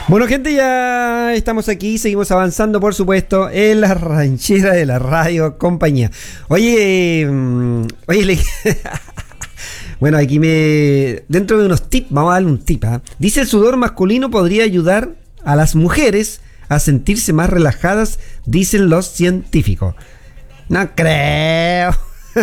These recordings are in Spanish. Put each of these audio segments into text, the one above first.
Bueno, gente, ya estamos aquí, seguimos avanzando, por supuesto, en la ranchera de la radio compañía. Oye, bueno, aquí dentro de unos tips, vamos a darle un tip, ¿eh? Dice: el sudor masculino podría ayudar a las mujeres a sentirse más relajadas, dicen los científicos. No creo.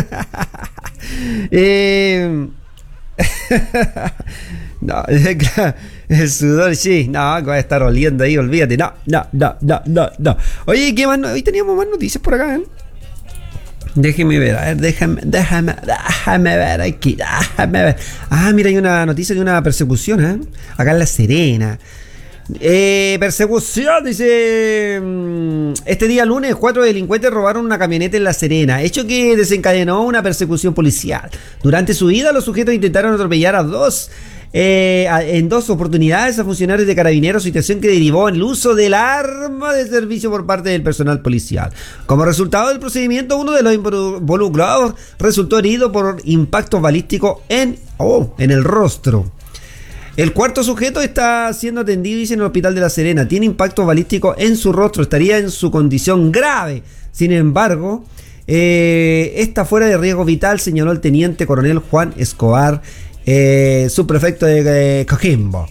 No, claro, el sudor, sí, no, que va a estar oliendo ahí, olvídate, no. Oye, ¿qué más? Hoy teníamos más noticias por acá, ¿eh? Déjeme ver, a ver, déjame ver aquí, déjame ver. Ah, mira, hay una noticia de una persecución, ¿eh? Acá en La Serena. Persecución, dice. Este día lunes, 4 delincuentes robaron una camioneta en La Serena, hecho que desencadenó una persecución policial. Durante su huida, los sujetos intentaron atropellar en dos oportunidades a funcionarios de Carabineros, situación que derivó en el uso del arma de servicio por parte del personal policial. Como resultado del procedimiento, uno de los involucrados resultó herido por impactos balísticos en el rostro. El cuarto sujeto está siendo atendido, dice, en el hospital de La Serena. Tiene impactos balísticos en su rostro, estaría en su condición grave. Sin embargo, está fuera de riesgo vital, señaló el teniente coronel Juan Escobar, subprefecto de Coquimbo.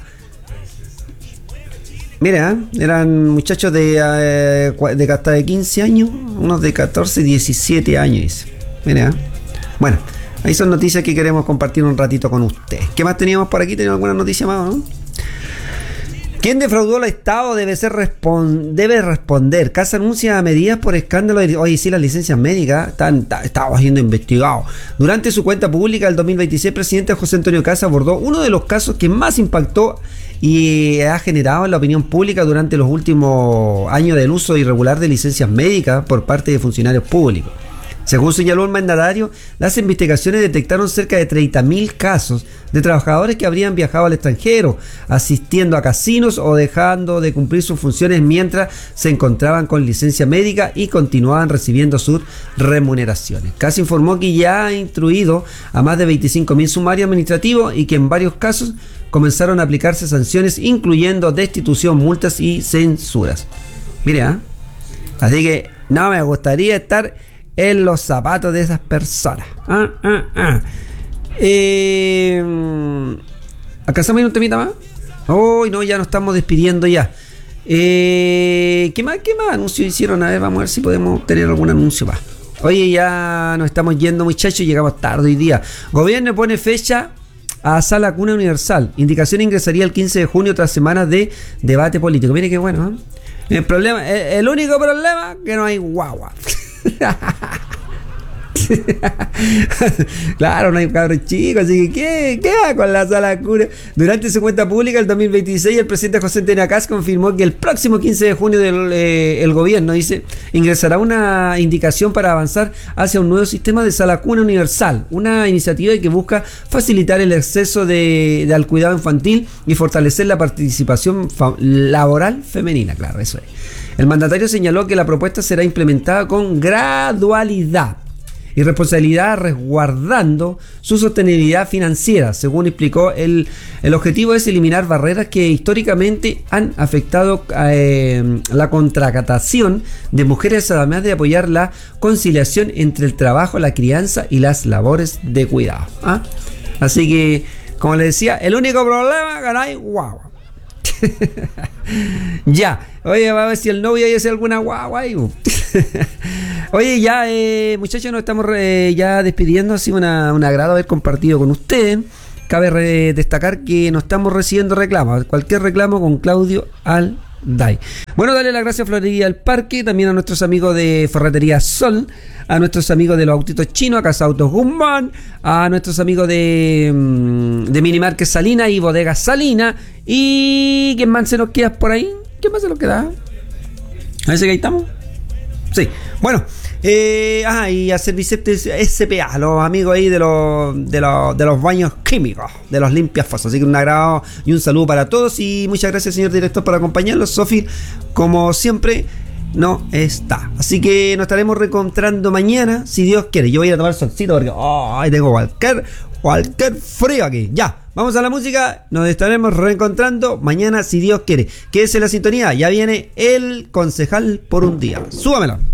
Mira, eran muchachos de hasta de 15 años, unos de 14, 17 años. Mira, bueno, ahí son noticias que queremos compartir un ratito con ustedes. ¿Qué más teníamos por aquí? ¿Teníamos alguna noticia más, no? ¿Quién defraudó al Estado debe responder? Casa anuncia medidas por escándalo de... Oye, sí, las licencias médicas estaban siendo investigados. Durante su cuenta pública del 2026, el presidente José Antonio Kast abordó uno de los casos que más impactó y ha generado en la opinión pública durante los últimos años del uso irregular de licencias médicas por parte de funcionarios públicos. Según señaló el mandatario, las investigaciones detectaron cerca de 30.000 casos de trabajadores que habrían viajado al extranjero, asistiendo a casinos o dejando de cumplir sus funciones mientras se encontraban con licencia médica y continuaban recibiendo sus remuneraciones. Kast informó que ya ha instruido a más de 25.000 sumarios administrativos y que en varios casos comenzaron a aplicarse sanciones, incluyendo destitución, multas y censuras. Mire, así que no me gustaría estar en los zapatos de esas personas. ¿Alcanzamos a ir un temita más? No, ya nos estamos despidiendo ya. ¿Qué más anuncios hicieron? A ver, vamos a ver si podemos tener algún anuncio más. Oye, ya nos estamos yendo, muchachos, llegamos tarde hoy día. Gobierno pone fecha a Sala Cuna Universal. Indicación ingresaría el 15 de junio tras semanas de debate político. Mire qué bueno, ¿eh? El único problema es que no hay guagua. Claro, no hay cabros chicos, así que ¿qué va con la Sala Cuna? Durante su cuenta pública el 2026, el presidente José Antonio Kast confirmó que el próximo 15 de junio el gobierno, dice, ingresará una indicación para avanzar hacia un nuevo sistema de Sala Cuna Universal, una iniciativa que busca facilitar el acceso al cuidado infantil y fortalecer la participación laboral femenina. Claro, eso es. El mandatario señaló que la propuesta será implementada con gradualidad y responsabilidad, resguardando su sostenibilidad financiera. Según explicó, el objetivo es eliminar barreras que históricamente han afectado la contratación de mujeres, además de apoyar la conciliación entre el trabajo, la crianza y las labores de cuidado. Así que, como les decía, el único problema es que no hay guagua. Ya, oye, va a ver si el novio hace alguna guagua ahí. Oye, ya, muchachos, nos estamos ya despidiendo. Ha sido un agrado haber compartido con ustedes. Cabe destacar que no estamos recibiendo reclamos. Cualquier reclamo con Claudio Alday. Bueno, dale las gracias a Florería del Parque, también a nuestros amigos de Ferretería Sol, a nuestros amigos de los autitos chinos, a Casa Autos Guzmán, a nuestros amigos de Minimarket Salina y Bodega Salina. ¿Y quién más se nos queda por ahí? ¿Quién más se nos queda? A ver si ahí estamos. Sí, bueno, y a Servicetes SPA, los amigos ahí de los baños químicos, de los limpias fosas. Así que un agrado y un saludo para todos y muchas gracias, señor director, por acompañarnos. Sofi, como siempre, no está. Así que nos estaremos reencontrando mañana, si Dios quiere. Yo voy a ir a tomar solcito porque tengo cualquier frío aquí. Ya. vamos a la música. Nos estaremos reencontrando mañana si Dios quiere. Quédese en la sintonía. Ya viene el concejal por un día. Súbamela.